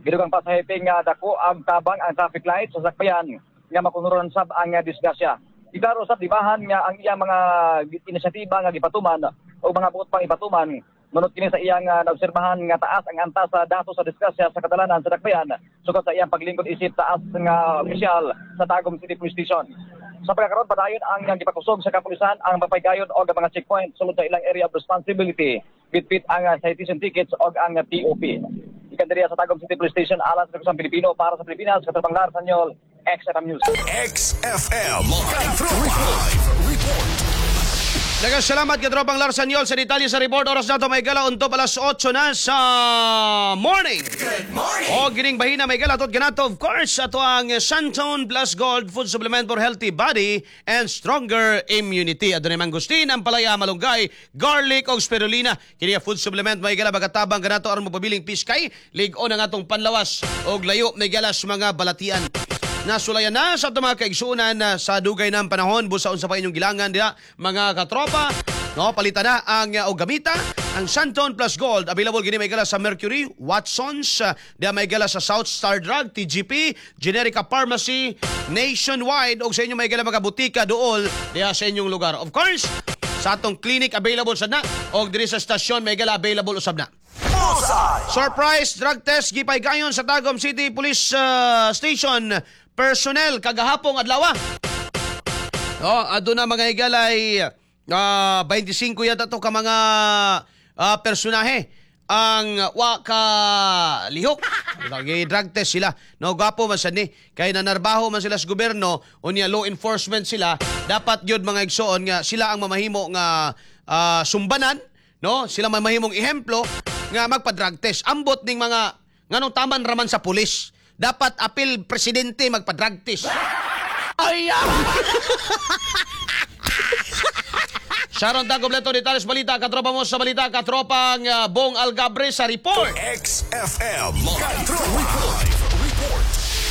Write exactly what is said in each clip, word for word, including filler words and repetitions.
Gidugang pasahiping nga dako ang tabang ang traffic light sa sakbayan nga makunuran sab ang uh, disgrasya. Iklaro sab dibahan nga ang iyang mga inisyatiba nga gipatuman o mga buot pang ipatuman nunot kini sa iyang uh, naobserbahan nga taas ang antas sa datos sa disgrasya sa katalanan sa dakbayan sukad sa iyang paglingkod isip taas nga opisyal sa Tagum City Police Station. Sa pagkakaroon padayon ang uh, gipakusog sa kapulisan ang mapaygayon o mga checkpoint sulod sa ilang area of responsibility bitbit ang uh, citation tickets o ang uh, T O P. Ikandiriya sa Tagum City Police Station alas sa kusang Pilipino para sa Pilipinas katabang Lar Sanyol X F M News. X F M Live Report. Nagkasalamat ka tropang Lar Sanyol sa detalye sa report. Oras na ito may gala unto alas otso na sa morning. Good morning. O gining bahina may gala. Tot ganato of course ato ang Santone Plus Gold Food Supplement for Healthy Body and Stronger Immunity. Adto ni mangustin ang palaya malunggay, garlic o spirulina. Kini food supplement may gala bagatabang ganato aron mapabiling piskay. Lig-on ang atong panlawas og layo may galas mga balatian. Nasulayan na sa mga kaigsuunan na sa dugay ng panahon busaon sa pa inyong gilangan diha mga katropa. No, palitan na ang uh, og gamita ang Santone Plus Gold. Available gini may gala sa Mercury, Watsons, uh, diha may gala sa South Star Drug, T G P, Generica Pharmacy, nationwide og sa inyong may gala mga butika duol diha sa inyong lugar. Of course, sa atong clinic available sad na og diri sa stasyon may gala available usab na. Surprise drug test gipay gayon sa Tagum City Police uh, Station personnel kagahapong adlaw. Oh, aduna mga higalay uh, twenty-five yata to ka mga uh, personahe ang wa ka lihok. Lagi drug test sila. No gapo man sad ni kay nanarbaho man sila sa gobyerno unya law enforcement sila. Dapat gyud mga igsoon nga sila ang mamahimo nga uh, sumbanan, no? Sila mamahimong ehemplo nga magpa-drug test. Ambot ning mga nganong taman raman sa pulis. Dapat apil presidente magpa-drug test. Ay! Sharon Tagum Leto, detalles balita, katropa mo sa balita, katropang uh, Bong Algabre sa report. X F M Live Report.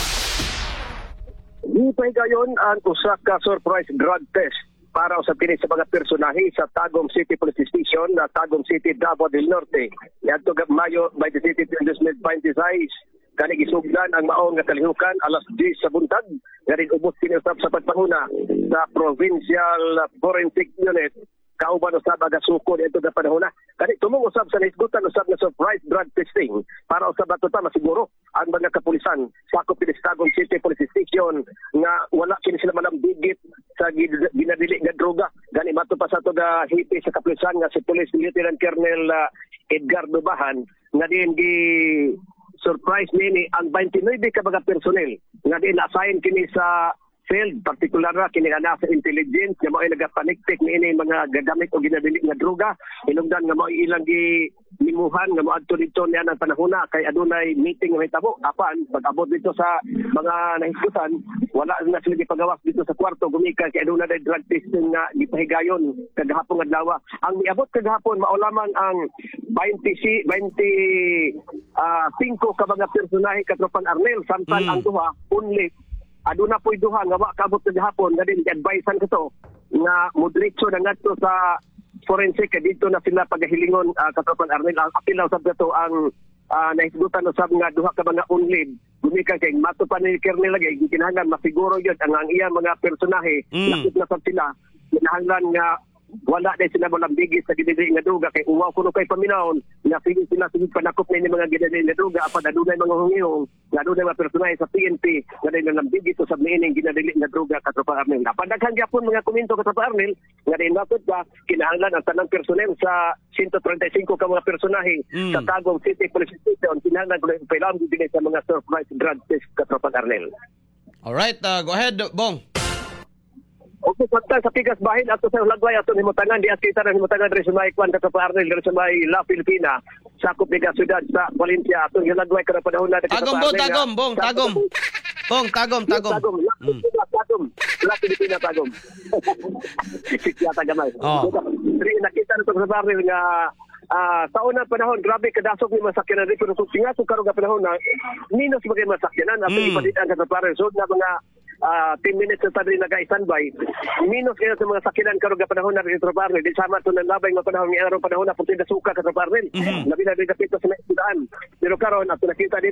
Dipay gayon ang usa ka surprise drug test para sa kini sa mga personahe sa Tagum City Police Station na Tagum City, Davao del Norte. Yadto gab Mayo twenty-six, twenty twenty-six. Kani gisugdan ang maong nga kalihukan alas diyes sa buntag nga rin ubos kini usab sa pagpanguna sa Provincial Forensic Unit kauban usab aga sukod ito nga panahon. Kani tumong usab sa naisgutan usab nga surprise drug testing para usab ato ta masiguro ang mga kapulisan sakop kini sa Tagum City Police Station nga wala kini sila malambigit sa ginadili nga droga. Gani mato pa sa ato ga hipi sa kapulisan nga si Police Lieutenant Colonel uh, Edgar Dubahan nga din gi surprise nini ang twenty-nine ka mga personnel nga din assign kini sa field, partikular na kini na sa intelligence nga mao nagapaniktik niini mga gagamit o ginadili nga droga. Hinungdan nga mao ilang gi limuhan nga moadto dito niya ng panahona kay adunay meeting nga hitabo. Apan pag-abot dito sa mga nahisgutan wala na sila gipagawas dito sa kwarto gumikan kay adunay drug testing nga gipahigayon kagahapon adlaw. Ang miabot kagahapon mao lamang ang twenty, twenty-five ka mga personahe katropan Arnel samtang Mm. ang duha only aduna po'y duha nga wa kaabot kagahapon nga din advisean ko to nga modretso na ngadto sa forensic kay dito na sila pagahilingon uh, katropan Arnel ang apilaw sab to ang uh, nahisgutan usab nga duha ka mga only gumikan kay mato pa ni Kernel lagi kinahanglan masiguro yun ang ang iya mga personahe Mm. lakip na sab sila kinahanglan nga wala din sila malambigit sa ginadili nga duga kay uwaw kuno kay paminawon nga sige sila sige panakop na mga ginadili nga duga apan adunay mga hungihong nga adunay mga personahe sa P N P nga din malambigit sa niining ginadili nga duga katropa Arnel. Apan daghan gyapon mga komento katropa Arnel nga din napod ba kinahanglan ang tanang personel sa one thirty-five ka mga personahe Mm. sa Tagum City Police Station kinahanglan kuno ipailam din sa mga surprise drug test katropa Arnel. Alright, uh, go ahead, Bong. Okay, pagka sa Pigas Bahin ato sa Lagway ato himutangan di akita na himutangan diri sa may kwan ka pa Arnel diri sa may La Filipina sakop ni syudad sa Valencia ato Lagway kada panahon na Tagum, Bong, Tagum, Bong, Tagum. Bong, Tagum, Tagum. Tagum, La Mm. Filipina, Tagum, La Filipina, Tagum. Sikyata gamay. Oh. Diri nakita na sa Arnel nga Ah, sa unang panahon, grabe kadasok ni masakyanan rin. Pero nga so karong panahon na minus bagay masakyanan. At Mm. ipalitan ka sa parang so na mga uh, ten minutes na tadi nag-standby. Minus kayo sa mga sakinan karong panahon na rin sa parang. Di sama ito ng labay mga panahon ng araw panahon na punti na suka ka sa parang. Mhm. Labi na rin kapito sa naisudaan. Pero karon at nakita din